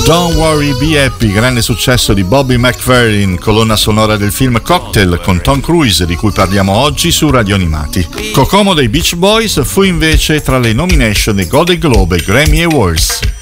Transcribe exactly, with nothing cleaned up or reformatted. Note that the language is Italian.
Don't Worry Be Happy, grande successo di Bobby McFerrin, colonna sonora del film Cocktail con Tom Cruise, di cui parliamo oggi su Radio Animati. Kokomo dei Beach Boys fu invece tra le nomination dei Golden Globe e Grammy Awards.